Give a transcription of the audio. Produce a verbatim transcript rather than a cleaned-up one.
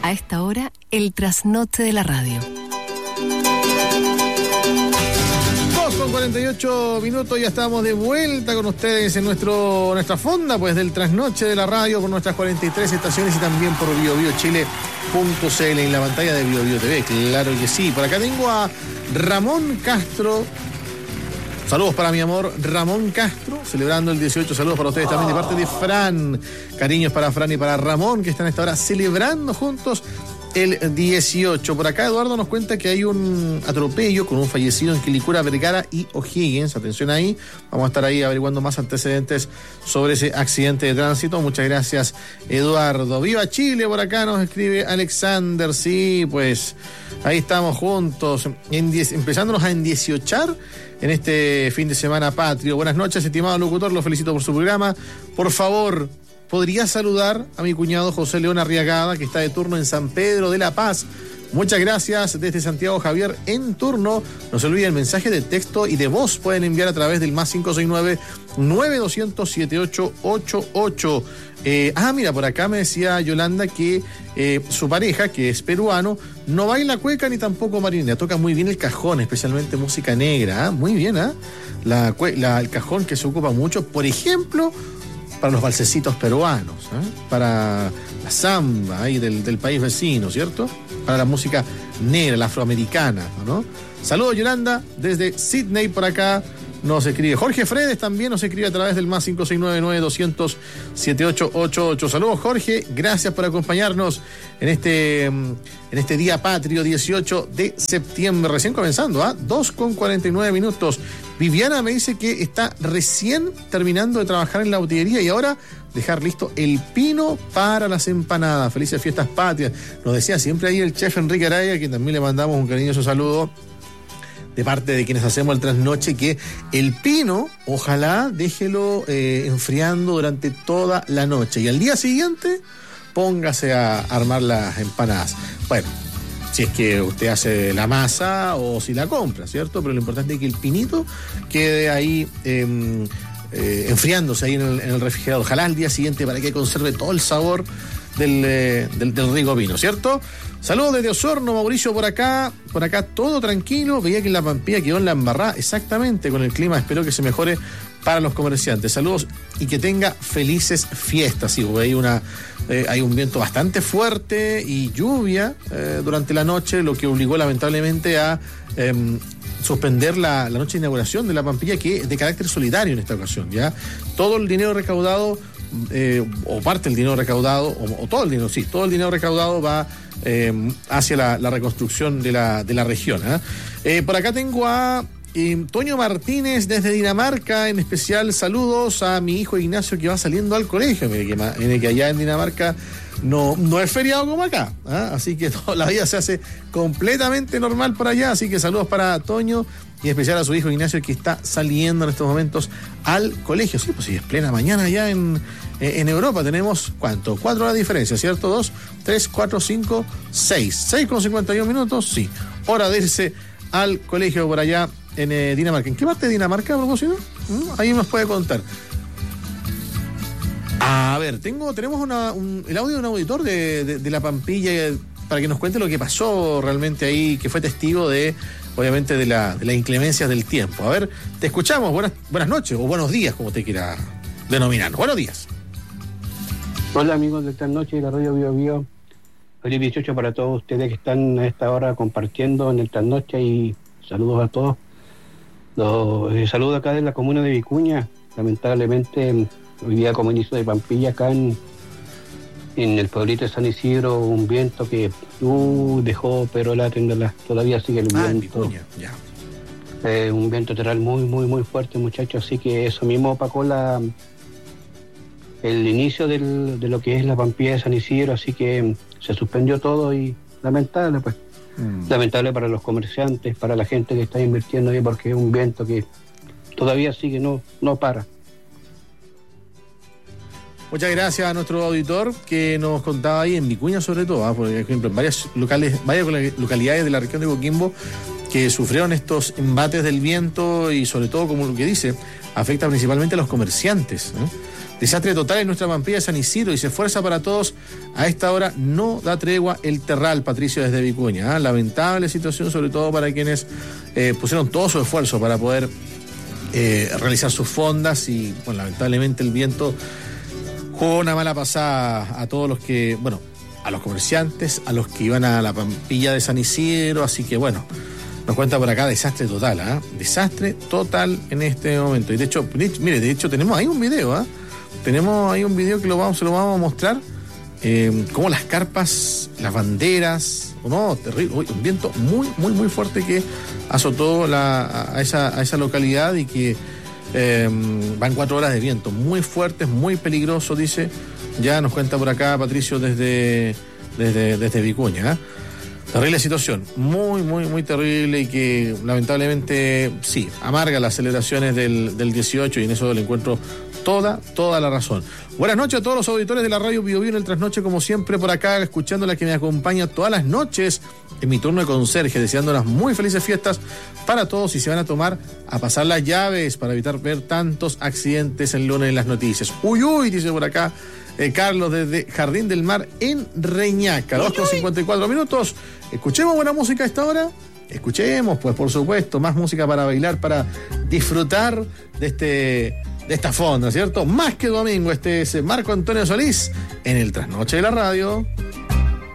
A esta hora, el trasnoche de la radio. dos con cuarenta y ocho minutos, ya estamos de vuelta con ustedes en nuestro nuestra fonda pues del trasnoche de la radio por nuestras cuarenta y tres estaciones y también por bio bio chile punto c l en la pantalla de Bio Bio T V, claro que sí. Por acá tengo a Ramón Castro. Saludos para mi amor Ramón Castro, celebrando el dieciocho. Saludos para ustedes también de parte de Fran. Cariños para Fran y para Ramón, que están a esta hora celebrando juntos el dieciocho. Por acá Eduardo nos cuenta que hay un atropello con un fallecido en Quilicura, Vergara y O'Higgins. Atención ahí, vamos a estar ahí averiguando más antecedentes sobre ese accidente de tránsito. Muchas gracias, Eduardo. ¡Viva Chile! Por acá nos escribe Alexander. Sí, pues ahí estamos juntos, en die- empezándonos a endiesiochar en este fin de semana patrio. Buenas noches, estimado locutor, lo felicito por su programa. Por favor, ¿podría saludar a mi cuñado José León Arriagada, que está de turno en San Pedro de la Paz? Muchas gracias desde Santiago, Javier en turno. No se olviden, mensaje de texto y de voz pueden enviar a través del más cinco seis nueve, nueve dos cero cero, siete ocho ocho ocho. Eh, ah, mira, por acá me decía Yolanda que eh, su pareja, que es peruano, no baila cueca ni tampoco marinera. Toca muy bien el cajón, especialmente música negra. ¿eh? Muy bien, ¿eh? La, la, el cajón que se ocupa mucho, por ejemplo, para los valsecitos peruanos, ¿eh? Para la samba ahí del, del país vecino, ¿cierto? Para la música negra, la afroamericana, ¿no? Saludos, Yolanda, desde Sydney. Por acá nos escribe Jorge Fredes, también nos escribe a través del más cinco seis nueve, nueve dos cero cero, siete ocho ocho ocho. Saludos, Jorge, gracias por acompañarnos en este, en este día patrio, dieciocho de septiembre, recién comenzando, ¿ah? ¿eh? dos con cuarenta y nueve minutos. Viviana me dice que está recién terminando de trabajar en la botillería y ahora dejar listo el pino para las empanadas. Felices fiestas patrias. Nos decía siempre ahí el chef Enrique Araya, a quien también le mandamos un cariñoso saludo de parte de quienes hacemos el trasnoche, que el pino, ojalá déjelo eh, enfriando durante toda la noche y al día siguiente póngase a armar las empanadas. Bueno, si es que usted hace la masa o si la compra, ¿cierto? Pero lo importante es que el pinito quede ahí eh, eh, enfriándose ahí en el, en el refrigerador. Ojalá al día siguiente para que conserve todo el sabor del, eh, del, del rico vino, ¿cierto? Saludos desde Osorno, Mauricio por acá, por acá todo tranquilo, veía que en la Pampilla quedó en la embarrada, exactamente con el clima, espero que se mejore para los comerciantes. Saludos y que tenga felices fiestas. Sí, hay una eh, hay un viento bastante fuerte y lluvia eh, durante la noche, lo que obligó lamentablemente a eh, suspender la, la noche de inauguración de la Pampilla, que es de carácter solidario en esta ocasión, ¿ya? Todo el dinero recaudado, eh, o parte del dinero recaudado, o, o todo el dinero, sí, todo el dinero recaudado va eh, hacia la, la reconstrucción de la, de la región, ¿eh? Eh, por acá tengo a Eh, Toño Martínez desde Dinamarca, en especial saludos a mi hijo Ignacio que va saliendo al colegio. Mire que, mire que allá en Dinamarca no, no es feriado como acá, ¿eh? Así que toda la vida se hace completamente normal por allá, así que saludos para Toño y en especial a su hijo Ignacio que está saliendo en estos momentos al colegio. Sí, pues sí, es plena mañana allá en, en Europa. Tenemos, ¿cuánto? Cuatro horas de diferencia, ¿cierto? Dos, tres, cuatro, cinco, seis. Seis con cincuenta y un minutos, sí. Hora de irse al colegio por allá en eh, Dinamarca. ¿En qué parte de Dinamarca, a propósito? ¿Mm? Ahí nos puede contar. A ver, tengo, tenemos una, un, el audio de un auditor de, de, de la Pampilla eh, para que nos cuente lo que pasó realmente ahí, que fue testigo de, obviamente, de la, de las inclemencias del tiempo. A ver, te escuchamos. Buenas, buenas noches o buenos días, como te quiera denominar. Buenos días. Hola, amigos de esta noche de la Radio Bio Bio. Feliz dieciocho para todos ustedes que están a esta hora compartiendo en el trasnoche y saludos a todos. Los eh, saludo acá de la comuna de Vicuña. Lamentablemente, hoy día como inicio de Pampilla, acá en, en el pueblito de San Isidro, un viento que uh, dejó pero la tendela, todavía sigue el ah, viento. Vicuña, ya. Eh, un viento terral muy, muy, muy fuerte, muchachos. Así que eso mismo opacó la, el inicio del, de lo que es la Pampilla de San Isidro. Así que se suspendió todo y lamentable, pues. Mm. Lamentable para los comerciantes, para la gente que está invirtiendo ahí, porque es un viento que todavía sigue, no, no para. Muchas gracias a nuestro auditor que nos contaba ahí en Vicuña sobre todo, ¿eh? Porque, por ejemplo, en varias, locales, varias localidades de la región de Coquimbo que sufrieron estos embates del viento y sobre todo, como lo que dice, afecta principalmente a los comerciantes, ¿eh? Desastre total en nuestra Pampilla de San Isidro y se esfuerza para todos. A esta hora no da tregua el terral, Patricio desde Vicuña, ¿eh? Lamentable situación, sobre todo para quienes eh, pusieron todo su esfuerzo para poder eh, realizar sus fondas y, bueno, lamentablemente el viento jugó una mala pasada a todos los que, bueno, a los comerciantes, a los que iban a la Pampilla de San Isidro, así que bueno, nos cuenta por acá desastre total, ¿eh? Desastre total en este momento. Y de hecho, mire, de hecho tenemos ahí un video, ¿eh? Tenemos ahí un video que lo vamos, se lo vamos a mostrar, eh, como las carpas, las banderas, no, terrible, uy, un viento muy, muy, muy fuerte que azotó la, a, esa, a esa localidad y que eh, van cuatro horas de viento, muy fuertes, muy peligrosos, dice, ya nos cuenta por acá Patricio desde, desde, desde Vicuña, ¿eh? Terrible situación, muy, muy, muy terrible y que lamentablemente, sí, amarga las celebraciones del, del dieciocho y en eso le encuentro toda, toda la razón. Buenas noches a todos los auditores de la radio Bio Bio en el Trasnoche, como siempre por acá, escuchando la que me acompaña todas las noches en mi turno de conserje, deseándolas muy felices fiestas para todos y se van a tomar a pasar las llaves para evitar ver tantos accidentes el lunes en las noticias. Uy, uy, dice por acá eh, Carlos desde Jardín del Mar en Reñaca, dos con cincuenta y cuatro minutos. Escuchemos buena música a esta hora. Escuchemos, pues por supuesto, más música para bailar, para disfrutar de este de esta fonda, ¿cierto? Más que domingo, este es Marco Antonio Solís en el Trasnoche de la Radio.